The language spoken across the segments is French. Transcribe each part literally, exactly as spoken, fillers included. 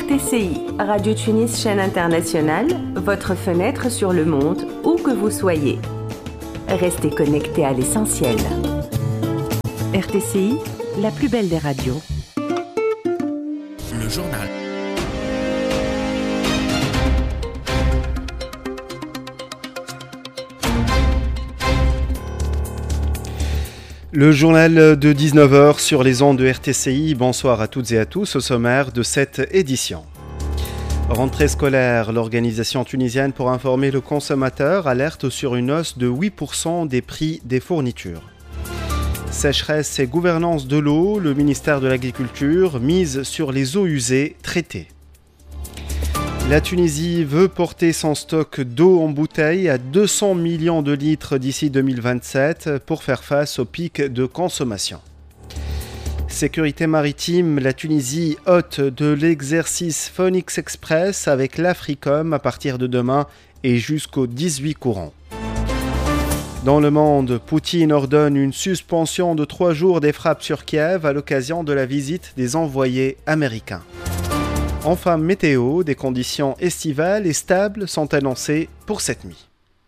R T C I, Radio Tunis chaîne internationale, votre fenêtre sur le monde, où que vous soyez. Restez connectés à l'essentiel. R T C I, la plus belle des radios. Le journal. Le journal de dix-neuf heures sur les ondes de R T C I. Bonsoir à toutes et à tous au sommaire de cette édition. Rentrée scolaire, l'organisation tunisienne pour informer le consommateur alerte sur une hausse de huit pour cent des prix des fournitures. Sécheresse et gouvernance de l'eau, le ministère de l'Agriculture mise sur les eaux usées traitées. La Tunisie veut porter son stock d'eau en bouteille à deux cents millions de litres d'ici deux mille vingt-sept pour faire face au pic de consommation. Sécurité maritime, la Tunisie hôte de l'exercice Phoenix Express avec l'Africom à partir de demain et jusqu'au dix-huit courant. Dans le monde, Poutine ordonne une suspension de trois jours des frappes sur Kiev à l'occasion de la visite des envoyés américains. Enfin, météo, des conditions estivales et stables sont annoncées pour cette nuit.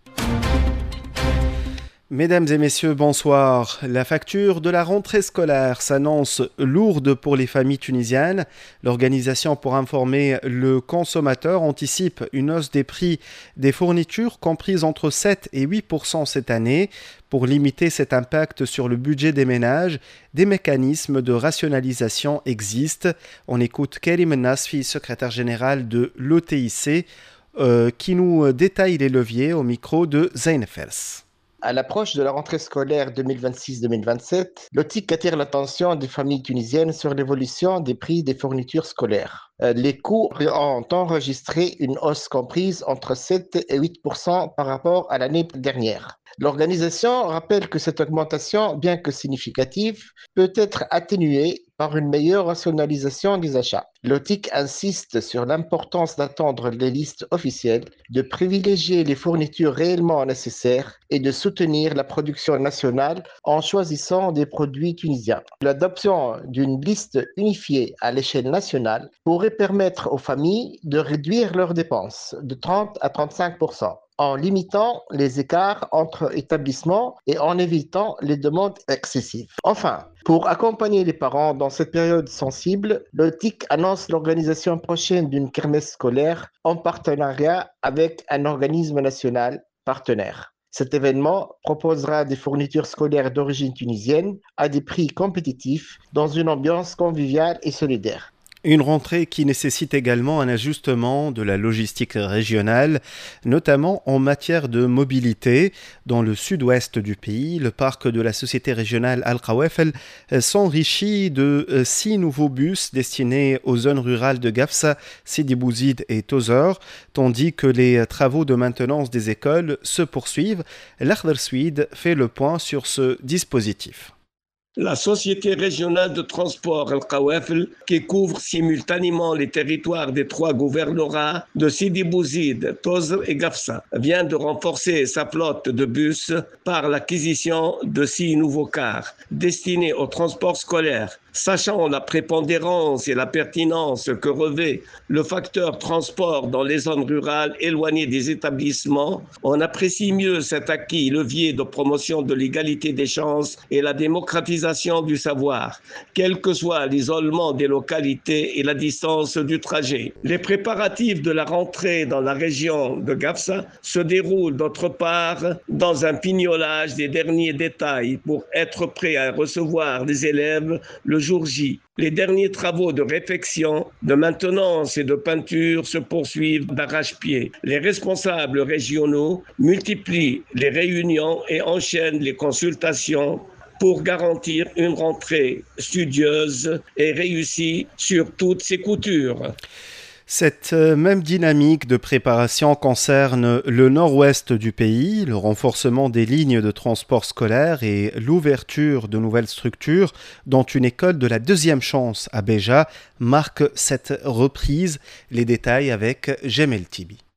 Mesdames et messieurs, bonsoir. La facture de la rentrée scolaire s'annonce lourde pour les familles tunisiennes. L'organisation pour informer le consommateur anticipe une hausse des prix des fournitures comprise entre sept et huit pour cent cette année. Pour limiter cet impact sur le budget des ménages, des mécanismes de rationalisation existent. On écoute Karim Nasfi, secrétaire général de l'O T I C, euh, qui nous détaille les leviers au micro de Zain Fers. À l'approche de la rentrée scolaire deux mille vingt-six deux mille vingt-sept, l'O T I C attire l'attention des familles tunisiennes sur l'évolution des prix des fournitures scolaires. Les coûts ont enregistré une hausse comprise entre sept et huit pour cent par rapport à l'année dernière. L'organisation rappelle que cette augmentation, bien que significative, peut être atténuée par une meilleure rationalisation des achats. L'O T I C insiste sur l'importance d'attendre les listes officielles, de privilégier les fournitures réellement nécessaires et de soutenir la production nationale en choisissant des produits tunisiens. L'adoption d'une liste unifiée à l'échelle nationale pourrait permettre aux familles de réduire leurs dépenses de trente à trente-cinq pour cent. En limitant les écarts entre établissements et en évitant les demandes excessives. Enfin, pour accompagner les parents dans cette période sensible, l'O T I C annonce l'organisation prochaine d'une kermesse scolaire en partenariat avec un organisme national partenaire. Cet événement proposera des fournitures scolaires d'origine tunisienne à des prix compétitifs dans une ambiance conviviale et solidaire. Une rentrée qui nécessite également un ajustement de la logistique régionale, notamment en matière de mobilité. Dans le sud-ouest du pays, le parc de la société régionale Al-Qawafel s'enrichit de six nouveaux bus destinés aux zones rurales de Gafsa, Sidi Bouzid et Tozeur, tandis que les travaux de maintenance des écoles se poursuivent. L'Akhdar Suid fait le point sur ce dispositif. La société régionale de transport Al-Qawafel, qui couvre simultanément les territoires des trois gouvernorats de Sidi Bouzid, Tozeur et Gafsa, vient de renforcer sa flotte de bus par l'acquisition de six nouveaux cars destinés au transport scolaire. Sachant la prépondérance et la pertinence que revêt le facteur transport dans les zones rurales éloignées des établissements, on apprécie mieux cet acquis levier de promotion de l'égalité des chances et la démocratisation du savoir, quel que soit l'isolement des localités et la distance du trajet. Les préparatifs de la rentrée dans la région de Gafsa se déroulent d'autre part dans un pignolage des derniers détails pour être prêt à recevoir les élèves le jour J. Les derniers travaux de réfection, de maintenance et de peinture se poursuivent d'arrache-pied. Les responsables régionaux multiplient les réunions et enchaînent les consultations pour garantir une rentrée studieuse et réussie sur toutes ses coutures. Cette même dynamique de préparation concerne le nord-ouest du pays, le renforcement des lignes de transport scolaire et l'ouverture de nouvelles structures, dont une école de la deuxième chance à Béja marque cette reprise. Les détails avec Jemel Tibi.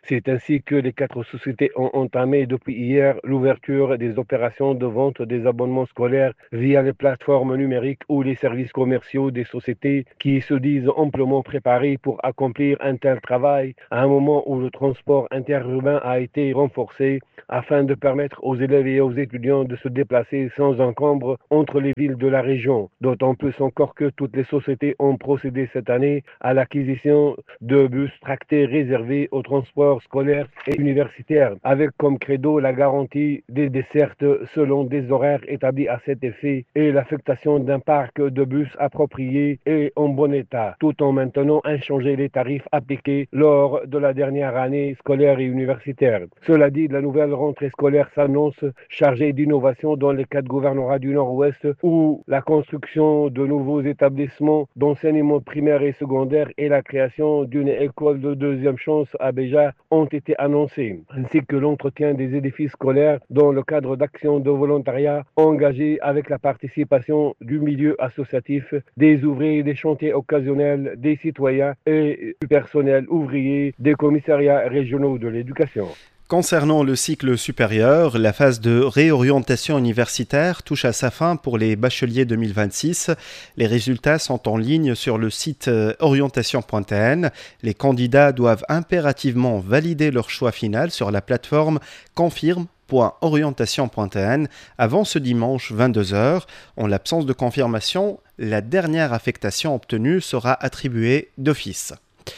C'est ainsi que les quatre sociétés ont entamé depuis hier l'ouverture des opérations de vente des abonnements scolaires via les plateformes numériques ou les services commerciaux des sociétés qui se disent amplement préparés pour accomplir un tel travail à un moment où le transport interurbain a été renforcé afin de permettre aux élèves et aux étudiants de se déplacer sans encombre entre les villes de la région. D'autant plus encore que toutes les sociétés ont procédé cette année à l'acquisition de bus tractés réservés au transport scolaire et universitaire, avec comme credo la garantie des dessertes selon des horaires établis à cet effet et l'affectation d'un parc de bus approprié et en bon état, tout en maintenant inchangés les tarifs appliqués lors de la dernière année scolaire et universitaire. Cela dit, la nouvelle rentrée scolaire s'annonce chargée d'innovation dans les quatre gouvernorats du Nord-Ouest où la construction de nouveaux établissements d'enseignement primaire et secondaire et la création d'une école de deuxième chance à Béja ont été annoncés, ainsi que l'entretien des édifices scolaires dans le cadre d'actions de volontariat engagées avec la participation du milieu associatif, des ouvriers des chantiers occasionnels, des citoyens et du personnel ouvrier des commissariats régionaux de l'éducation. Concernant le cycle supérieur, la phase de réorientation universitaire touche à sa fin pour les bacheliers deux mille vingt-six. Les résultats sont en ligne sur le site orientation point t n. Les candidats doivent impérativement valider leur choix final sur la plateforme confirme point orientation point t n avant ce dimanche vingt-deux heures. En l'absence de confirmation, la dernière affectation obtenue sera attribuée d'office.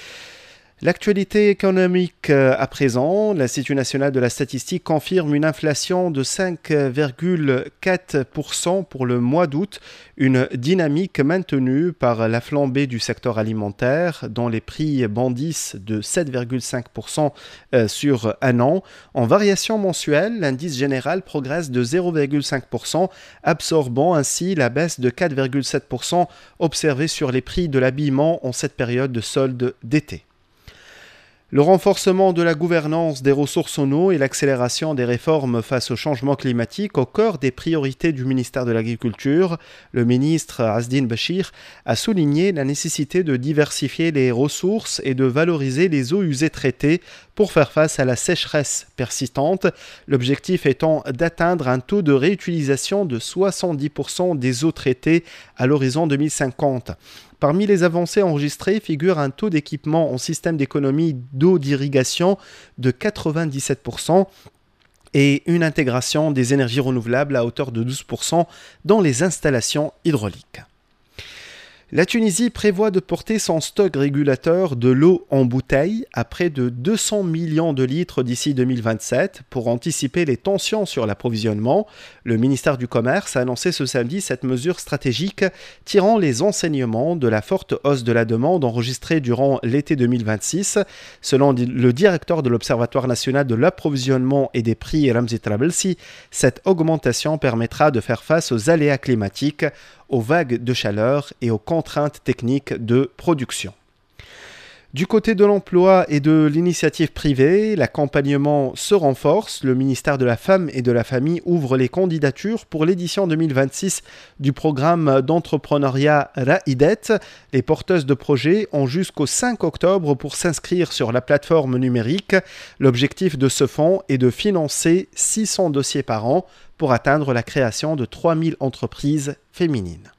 L'actualité économique à présent, l'Institut national de la statistique confirme une inflation de cinq virgule quatre pour cent pour le mois d'août, une dynamique maintenue par la flambée du secteur alimentaire dont les prix bondissent de sept virgule cinq pour cent sur un an. En variation mensuelle, l'indice général progresse de zéro virgule cinq pour cent, absorbant ainsi la baisse de quatre virgule sept pour cent observée sur les prix de l'habillement en cette période de solde d'été. Le renforcement de la gouvernance des ressources en eau et l'accélération des réformes face au changement climatique au cœur des priorités du ministère de l'Agriculture, le ministre Azdin Bachir a souligné la nécessité de diversifier les ressources et de valoriser les eaux usées traitées pour faire face à la sécheresse persistante, l'objectif étant d'atteindre un taux de réutilisation de soixante-dix pour cent des eaux traitées à l'horizon deux mille cinquante. Parmi les avancées enregistrées figure un taux d'équipement en système d'économie d'eau d'irrigation de quatre-vingt-dix-sept pour cent et une intégration des énergies renouvelables à hauteur de douze pour cent dans les installations hydrauliques. La Tunisie prévoit de porter son stock régulateur de l'eau en bouteille à près de deux cents millions de litres d'ici deux mille vingt-sept pour anticiper les tensions sur l'approvisionnement. Le ministère du Commerce a annoncé ce samedi cette mesure stratégique tirant les enseignements de la forte hausse de la demande enregistrée durant l'été deux mille vingt-six. Selon le directeur de l'Observatoire national de l'approvisionnement et des prix, Ramzi Trabelsi, cette augmentation permettra de faire face aux aléas climatiques, aux vagues de chaleur et aux contraintes techniques de production. Du côté de l'emploi et de l'initiative privée, l'accompagnement se renforce. Le ministère de la Femme et de la Famille ouvre les candidatures pour l'édition deux mille vingt-six du programme d'entrepreneuriat Ra'idet. Les porteuses de projets ont jusqu'au cinq octobre pour s'inscrire sur la plateforme numérique. L'objectif de ce fonds est de financer six cents dossiers par an pour atteindre la création de trois mille entreprises féminines.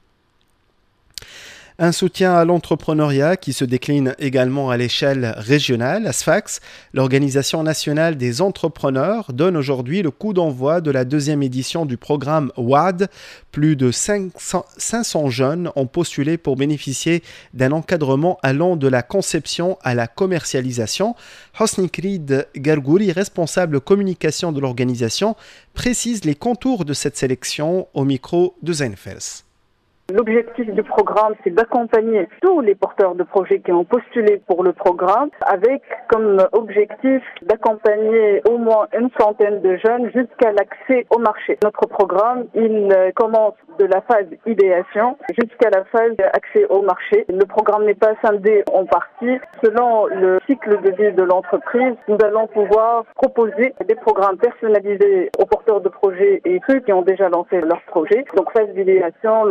Un soutien à l'entrepreneuriat qui se décline également à l'échelle régionale. ASFAX, l'Organisation nationale des entrepreneurs, donne aujourd'hui le coup d'envoi de la deuxième édition du programme W A D. Plus de cinq cents jeunes ont postulé pour bénéficier d'un encadrement allant de la conception à la commercialisation. Hosni Krid Gargouri, responsable communication de l'organisation, précise les contours de cette sélection au micro de Zainfels. L'objectif du programme, c'est d'accompagner tous les porteurs de projets qui ont postulé pour le programme avec comme objectif d'accompagner au moins une centaine de jeunes jusqu'à l'accès au marché. Notre programme, il commence de la phase idéation jusqu'à la phase accès au marché. Le programme n'est pas scindé en parties. Selon le cycle de vie de l'entreprise, nous allons pouvoir proposer des programmes personnalisés aux porteurs de projets et ceux qui ont déjà lancé leur projet. Donc phase d'idéation, lancement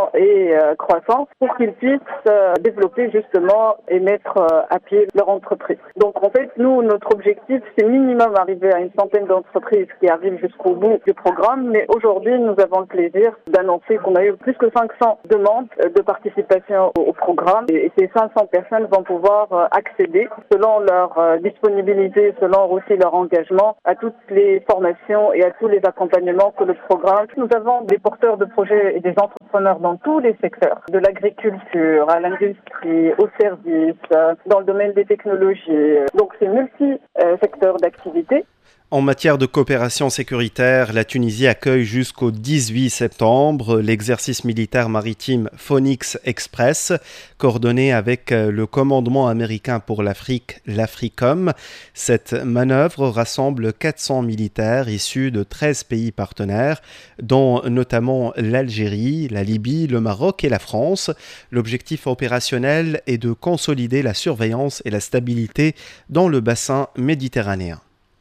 développement et euh, croissance pour qu'ils puissent euh, développer justement et mettre euh, à pied leur entreprise. Donc en fait, nous, notre objectif, c'est minimum arriver à une centaine d'entreprises qui arrivent jusqu'au bout du programme, mais aujourd'hui, nous avons le plaisir d'annoncer qu'on a eu plus que cinq cents demandes de participation au, au programme et ces cinq cents personnes vont pouvoir euh, accéder selon leur euh, disponibilité, selon aussi leur engagement à toutes les formations et à tous les accompagnements que le programme. Nous avons des porteurs de projets et des entrepreneurs dans tous les secteurs, de l'agriculture à l'industrie, aux services, euh, dans le domaine des technologies. Donc c'est multi-secteurs d'activité. En matière de coopération sécuritaire, la Tunisie accueille jusqu'au dix-huit septembre l'exercice militaire maritime Phoenix Express, coordonné avec le commandement américain pour l'Afrique, l'Africom. Cette manœuvre rassemble quatre cents militaires issus de treize pays partenaires, dont notamment l'Algérie, la Libye, le Maroc et la France. L'objectif opérationnel est de consolider la surveillance et la stabilité dans le bassin méditerranéen.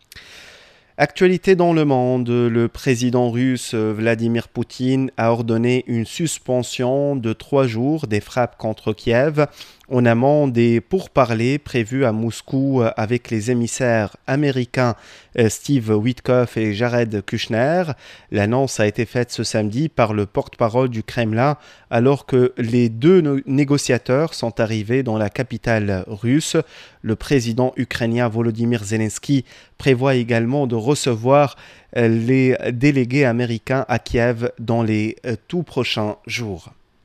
Actualité dans le monde, le président russe Vladimir Poutine a ordonné une suspension de trois jours des frappes contre Kiev en amont des pourparlers prévus à Moscou avec les émissaires américains Steve Witkoff et Jared Kushner. L'annonce a été faite ce samedi par le porte-parole du Kremlin alors que les deux no- négociateurs sont arrivés dans la capitale russe. Le président ukrainien Volodymyr Zelensky prévoit également de recevoir les délégués américains à Kiev dans les tout prochains jours.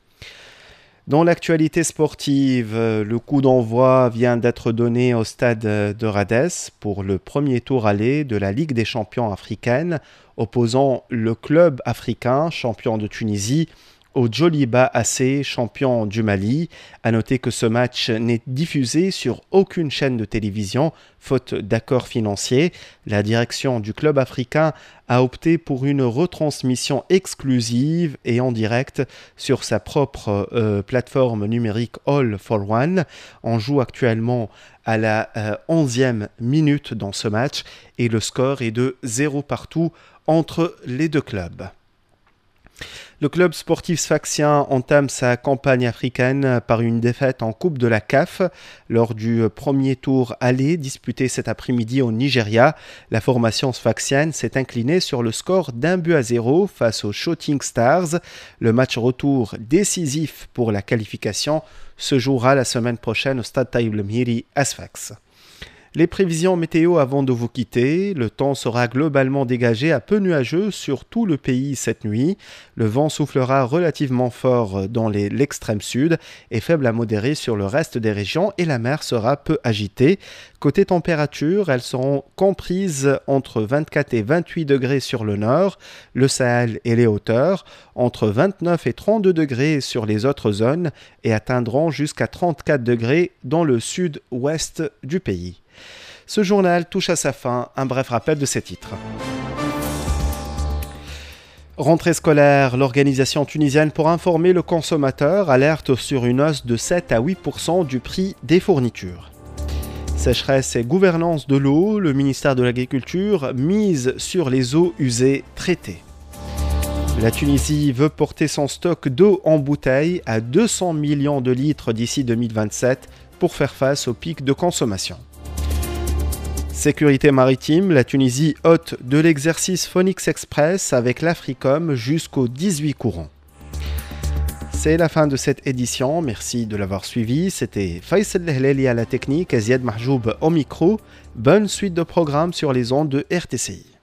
Dans l'actualité sportive, le coup d'envoi vient d'être donné au stade de Rades pour le premier tour aller de la Ligue des champions africaine, opposant le club africain, champion de Tunisie, au Djoliba A C, champion du Mali. À noter que ce match n'est diffusé sur aucune chaîne de télévision, faute d'accord financier. La direction du club africain a opté pour une retransmission exclusive et en direct sur sa propre euh, plateforme numérique All for One. On joue actuellement à la euh, onzième minute dans ce match et le score est de zéro partout entre les deux clubs. Le club sportif sfaxien entame sa campagne africaine par une défaite en Coupe de la C A F. Lors du premier tour aller disputé cet après-midi au Nigeria, la formation sfaxienne s'est inclinée sur le score d'un but à zéro face aux Shooting Stars. Le match retour décisif pour la qualification se jouera la semaine prochaine au Stade Taïb Lemhiri à Sfax. Les prévisions météo avant de vous quitter, le temps sera globalement dégagé à peu nuageux sur tout le pays cette nuit. Le vent soufflera relativement fort dans les, l'extrême sud et faible à modéré sur le reste des régions et la mer sera peu agitée. Côté température, elles seront comprises entre vingt-quatre et vingt-huit degrés sur le nord, le Sahel et les hauteurs, entre vingt-neuf et trente-deux degrés sur les autres zones et atteindront jusqu'à trente-quatre degrés dans le sud-ouest du pays. Ce journal touche à sa fin. Un bref rappel de ses titres. Rentrée scolaire, l'organisation tunisienne pour informer le consommateur alerte sur une hausse de sept à huit pour cent du prix des fournitures. Sécheresse et gouvernance de l'eau, le ministère de l'Agriculture mise sur les eaux usées traitées. La Tunisie veut porter son stock d'eau en bouteille à deux cents millions de litres d'ici deux mille vingt-sept pour faire face au pic de consommation. Sécurité maritime, la Tunisie hôte de l'exercice Phoenix Express avec l'Africom jusqu'au dix-huit courant. C'est la fin de cette édition, merci de l'avoir suivi. C'était Faisal Lehleli à la technique et Ziad Mahjoub au micro. Bonne suite de programmes sur les ondes de R T C I.